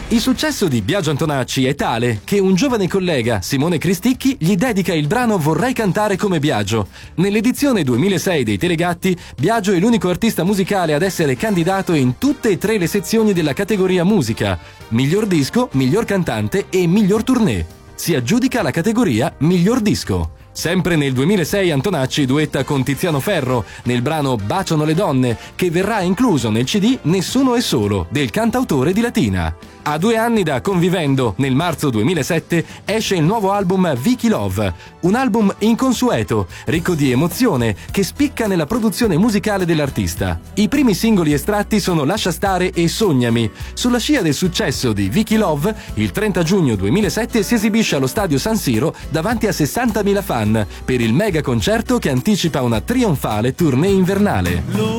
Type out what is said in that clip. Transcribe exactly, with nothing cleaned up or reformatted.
Il successo di Biagio Antonacci è tale che un giovane collega, Simone Cristicchi, gli dedica il brano Vorrei cantare come Biagio. Nell'edizione duemilasei dei Telegatti, Biagio è l'unico artista musicale ad essere candidato in tutte e tre le sezioni della categoria musica: miglior disco, miglior cantante e miglior tournée. Si aggiudica la categoria miglior disco. Sempre nel duemilasei Antonacci duetta con Tiziano Ferro nel brano Baciano le donne, che verrà incluso nel C D Nessuno è solo del cantautore di Latina. A due anni da Convivendo, nel marzo duemilasette, esce il nuovo album Vicky Love, un album inconsueto, ricco di emozione, che spicca nella produzione musicale dell'artista. I primi singoli estratti sono Lascia stare e Sognami. Sulla scia del successo di Vicky Love, il trenta giugno duemilasette si esibisce allo stadio San Siro davanti a sessantamila fan per il mega concerto che anticipa una trionfale tournée invernale.